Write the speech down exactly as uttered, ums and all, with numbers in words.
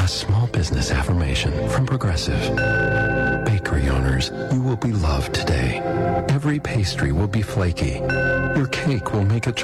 small business affirmation from Progressive. Bakery owners, you will be loved today. Every pastry will be flaky. Your cake will make a